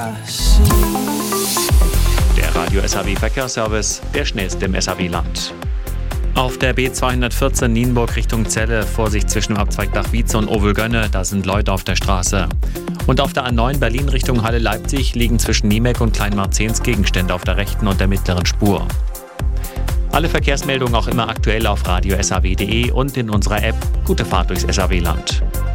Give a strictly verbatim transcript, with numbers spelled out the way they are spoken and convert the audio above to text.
Der Radio S A W Verkehrsservice, der schnellste im S A W-Land. Auf der B zweihundertvierzehn Nienburg Richtung Celle, Vorsicht zwischen dem Abzweig Dachwietze und Ovelgönne, da sind Leute auf der Straße. Und auf der A neun Berlin Richtung Halle-Leipzig liegen zwischen Niemeck und Kleinmarzens Gegenstände auf der rechten und der mittleren Spur. Alle Verkehrsmeldungen auch immer aktuell auf radio s a w punkt d e und in unserer App. Gute Fahrt durchs S A W-Land.